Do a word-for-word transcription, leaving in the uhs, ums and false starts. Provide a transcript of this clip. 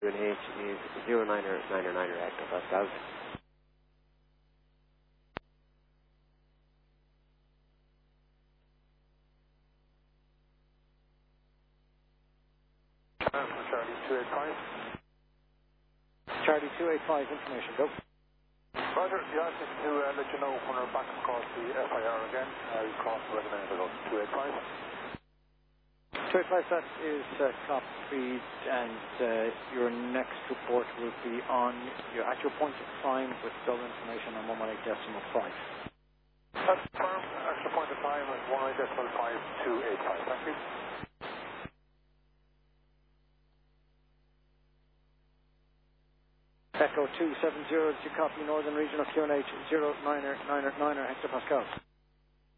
Q N H is zero niner niner niner hectopascals. Charlie two eight five. Charlie two eight five, information, go. Roger, you asked us to uh, let you know when we're back across the F I R again. I crossed about a minute ago. two eight five. two eight five, that is uh, copied, and uh, your next report will be on your at your point of time with double information on one one eight decimal five. That's firm. Extra point of time is one eight decimal five two eight five. Thank you. Echo two seven zero, to copy Northern Regional Q N H zero niner niner niner hectopascals.